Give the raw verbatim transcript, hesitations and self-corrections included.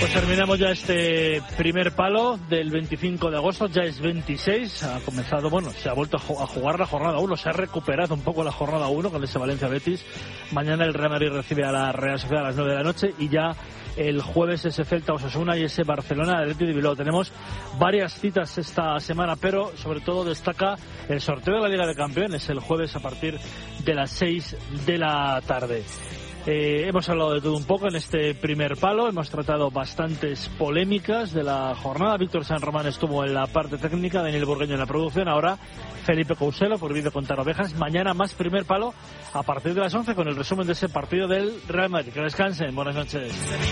Terminamos ya este primer palo del veinticinco de agosto, ya es veintiséis, ha comenzado, bueno, se ha vuelto a jugar la jornada uno, se ha recuperado un poco la jornada uno con ese Valencia Betis. Mañana el Real Madrid recibe a la Real Sociedad a las nueve de la noche y ya el jueves ese Celta Osasuna y ese Barcelona Athletic de Bilbao. Tenemos varias citas esta semana, pero sobre todo destaca el sorteo de la Liga de Campeones el jueves a partir de las seis de la tarde. Eh, hemos hablado de todo un poco en este primer palo, hemos tratado bastantes polémicas de la jornada. Víctor San Román estuvo en la parte técnica, Daniel Burgueño en la producción, ahora Felipe Couselo por Vídeo Contar Ovejas. Mañana más primer palo a partir de las once con el resumen de ese partido del Real Madrid. Que descansen, buenas noches.